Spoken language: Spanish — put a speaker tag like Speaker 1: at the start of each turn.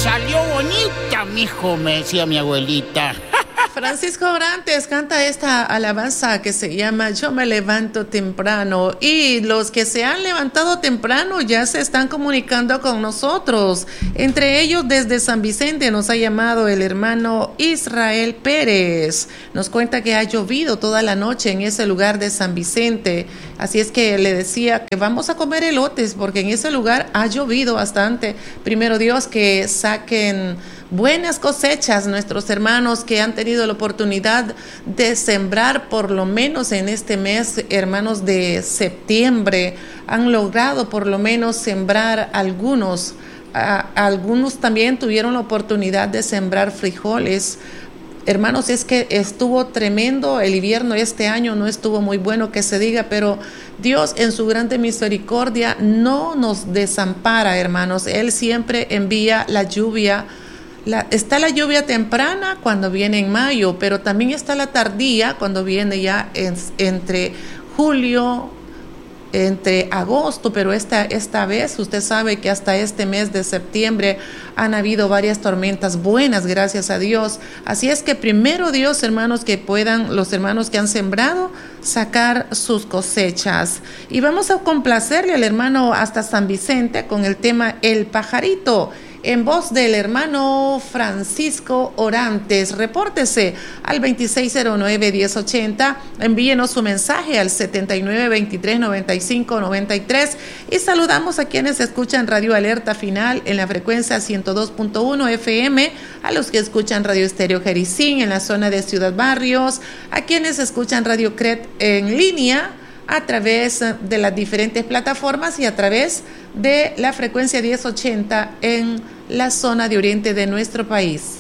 Speaker 1: salió bonita, mijo, me decía mi abuelita.
Speaker 2: Francisco Orantes canta esta alabanza que se llama Yo me levanto temprano, y los que se han levantado temprano ya se están comunicando con nosotros. Entre ellos, desde San Vicente nos ha llamado el hermano Israel Pérez. Nos cuenta que ha llovido toda la noche en ese lugar de San Vicente, así es que le decía que vamos a comer elotes porque en ese lugar ha llovido bastante. Primero Dios, que saquen buenas cosechas nuestros hermanos que han tenido la oportunidad de sembrar por lo menos en este mes, hermanos, de septiembre, han logrado por lo menos sembrar algunos. Algunos también tuvieron la oportunidad de sembrar frijoles. Hermanos, es que estuvo tremendo el invierno este año, no estuvo muy bueno que se diga, pero Dios en su grande misericordia no nos desampara, hermanos. Él siempre envía la lluvia. Está la lluvia temprana cuando viene en mayo, pero también está la tardía cuando viene ya entre julio, entre agosto, pero esta vez usted sabe que hasta este mes de septiembre han habido varias tormentas buenas, gracias a Dios. Así es que primero Dios, hermanos, que puedan los hermanos que han sembrado sacar sus cosechas. Y vamos a complacerle al hermano hasta San Vicente con el tema El Pajarito, en voz del hermano Francisco Orantes. Repórtese al 2609-1080, envíenos su mensaje al 7923-9593 y saludamos a quienes escuchan Radio Alerta Final en la frecuencia 102.1 FM, a los que escuchan Radio Estéreo Jericín en la zona de Ciudad Barrios, a quienes escuchan Radio CRET en línea a través de las diferentes plataformas y a través de la frecuencia 1080 en la zona de oriente de nuestro país.